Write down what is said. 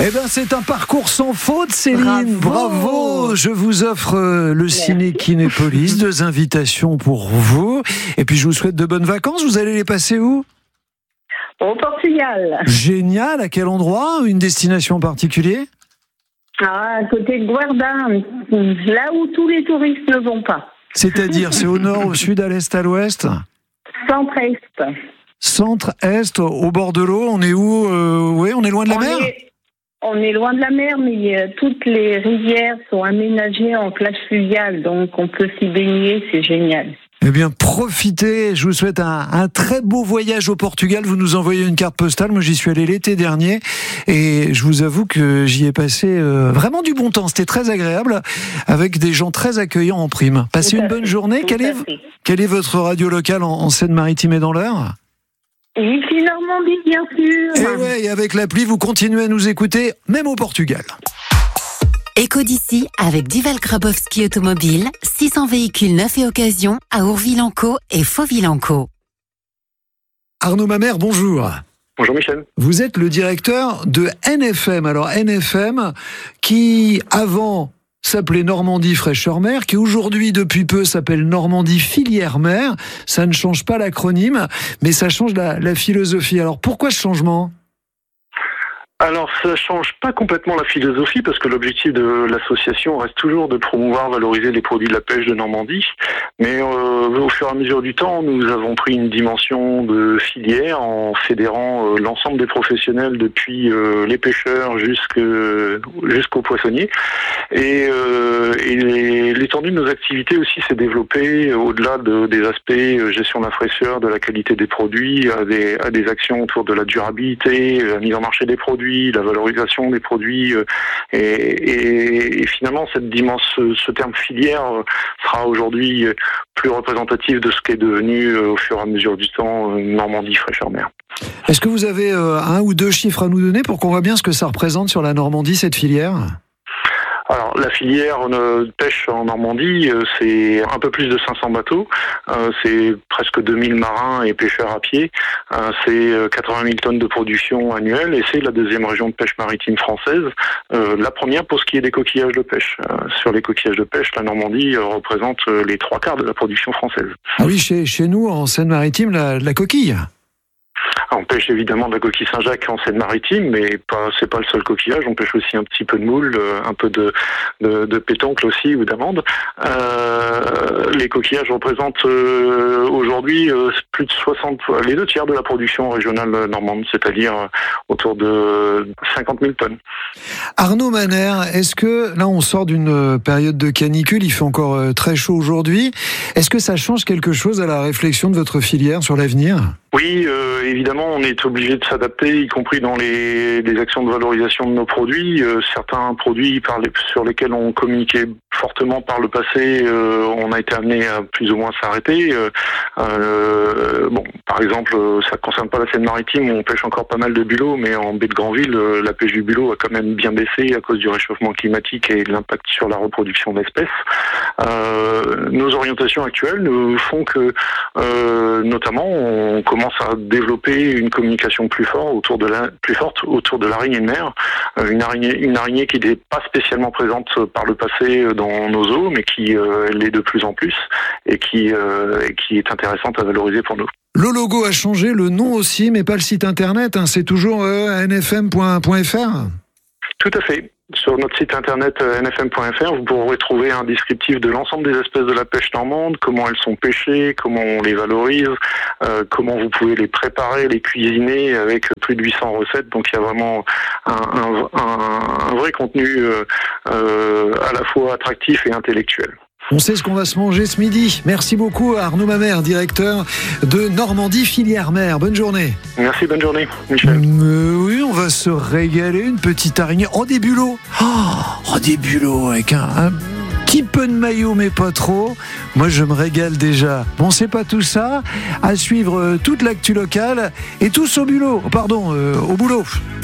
Eh bien, c'est un parcours sans faute, Céline. Bravo. Je vous offre le Ciné Kinépolis, 2 invitations pour vous. Et puis, je vous souhaite de bonnes vacances. Vous allez les passer où ? Au Portugal. Génial. À quel endroit ? Une destination en particulier ? À côté de Guarda, là où tous les touristes ne vont pas. C'est-à-dire, c'est au nord, au sud, à l'est, à l'ouest ? Centre-Est. Centre-Est, au bord de l'eau. On est où ? Oui, on est loin de la mer ? On est loin de la mer, mais toutes les rivières sont aménagées en plage fluviale, donc on peut s'y baigner, c'est génial. Eh bien, profitez. Je vous souhaite un très beau voyage au Portugal. Vous nous envoyez une carte postale. Moi, j'y suis allé l'été dernier et je vous avoue que j'y ai passé vraiment du bon temps. C'était très agréable avec des gens très accueillants en prime. Passez une bonne journée. Quelle est votre radio locale en Seine-Maritime et dans l'Eure ? Ici Normandie, bien sûr. Et ouais, et avec l'appli, vous continuez à nous écouter, même au Portugal. Écho d'ici avec Dival Grabowski Automobile, 600 véhicules neufs et occasion à Ourville-en-Caux et Fauville-en-Caux. Arnaud Mamère, bonjour. Bonjour Michel. Vous êtes le directeur de NFM. Alors NFM, qui avant s'appelait Normandie Fraîcheur Mer, qui aujourd'hui depuis peu s'appelle Normandie Filière Mer. Ça ne change pas l'acronyme, mais ça change la philosophie. Alors pourquoi ce changement ? Alors, ça change pas complètement la philosophie parce que l'objectif de l'association reste toujours de promouvoir, valoriser les produits de la pêche de Normandie. Mais au fur et à mesure du temps, nous avons pris une dimension de filière en fédérant l'ensemble des professionnels depuis les pêcheurs jusqu'aux poissonniers. Et l'étendue de nos activités aussi s'est développée au-delà des aspects gestion de la fraîcheur, de la qualité des produits, à des actions autour de la durabilité, la mise en marché des produits, la valorisation des produits et finalement ce terme filière sera aujourd'hui plus représentatif de ce qu'est devenu au fur et à mesure du temps Normandie Fraîcheur Mer. Est-ce que vous avez 1 ou 2 chiffres à nous donner pour qu'on voit bien ce que ça représente sur la Normandie, cette filière ? Alors, la filière de pêche en Normandie, c'est un peu plus de 500 bateaux, c'est presque 2000 marins et pêcheurs à pied, c'est 80 000 tonnes de production annuelle et c'est la 2e région de pêche maritime française, la première pour ce qui est des coquillages de pêche. Sur les coquillages de pêche, la Normandie représente les 3/4 de la production française. Ah oui, chez nous, en Seine-Maritime, la coquille. On pêche évidemment de la coquille Saint-Jacques en Seine-Maritime, mais c'est pas le seul coquillage. On pêche aussi un petit peu de moule, un peu de pétoncle aussi ou d'amande. Les coquillages représentent aujourd'hui plus de 60, les 2/3 de la production régionale normande, c'est-à-dire autour de 50 000 tonnes. Arnaud Mamère, est-ce que là on sort d'une période de canicule, il fait encore très chaud aujourd'hui. Est-ce que ça change quelque chose à la réflexion de votre filière sur l'avenir ? Oui, évidemment, on est obligé de s'adapter, y compris dans les actions de valorisation de nos produits. Certains produits sur lesquels on communiquait fortement par le passé, on a été amené à plus ou moins s'arrêter. Par exemple, ça ne concerne pas la Seine-Maritime, où on pêche encore pas mal de bulots, mais en baie de Granville, la pêche du bulot a quand même bien baissé à cause du réchauffement climatique et de l'impact sur la reproduction d'espèces. Nos orientations actuelles nous font que, notamment, on commence à développer une communication plus forte autour de l'araignée de mer, une araignée qui n'était pas spécialement présente par le passé dans nos eaux, mais qui l'est de plus en plus et qui est intéressante à valoriser pour nous. Le logo a changé, le nom aussi, mais pas le site internet, hein, c'est toujours nfm.fr. Tout à fait. Sur notre site internet nfm.fr, vous pourrez trouver un descriptif de l'ensemble des espèces de la pêche normande, comment elles sont pêchées, comment on les valorise, comment vous pouvez les préparer, les cuisiner avec plus de 800 recettes. Donc il y a vraiment un vrai contenu à la fois attractif et intellectuel. On sait ce qu'on va se manger ce midi. Merci beaucoup à Arnaud Mamère, directeur de Normandie Filière Mer. Bonne journée. Merci, bonne journée, Michel. Oui, on va se régaler. Une petite araignée. Oh, des bulots. Oh, des bulots avec un petit peu de maillot, mais pas trop. Moi, je me régale déjà. Bon, c'est pas tout ça. À suivre toute l'actu locale et tous au boulot.